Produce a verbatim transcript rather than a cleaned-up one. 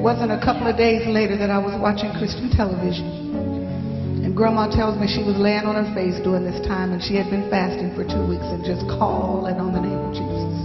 wasn't a couple of days later that I was watching Christian television. And Grandma tells me she was laying on her face during this time, and she had been fasting for two weeks and just calling on the name of Jesus.